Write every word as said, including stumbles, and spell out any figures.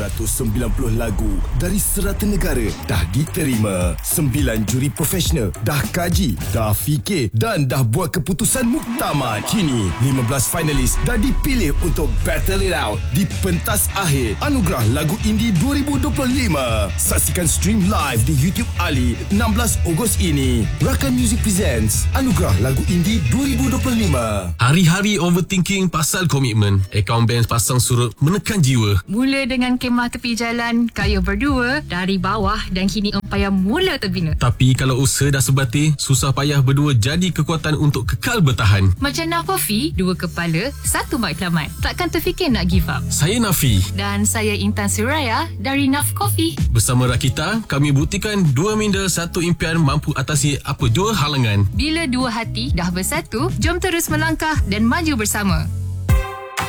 ratus sembilan puluh lagu dari serata negara dah diterima. Sembilan juri profesional dah kaji, dah fikir dan dah buat keputusan muktamad. Kini lima belas finalis dah dipilih untuk battle it out di pentas akhir Anugerah Lagu Indie dua ribu dua puluh lima. Saksikan stream live di YouTube Ali enam belas Ogos ini. Rakan Music presents Anugerah Lagu Indie dua ribu dua puluh lima. Hari-hari overthinking pasal komitmen. Akaun bank pasang surut menekan jiwa. Mula dengan kemah tepi jalan, kaya berdua, dari bawah dan kini empayar mula terbina. Tapi kalau usaha dah sebati, susah payah berdua jadi kekuatan untuk kekal bertahan. Macam Nafafi, dua kepala, satu matlamat. Takkan terfikir nak give up. Saya Nafi. Dan saya Intan Suraya dari Naf Coffee. Bersama Rakita, kami buktikan dua minda satu impian mampu atasi apa jua halangan. Bila dua hati dah bersatu, jom terus melangkah dan maju bersama.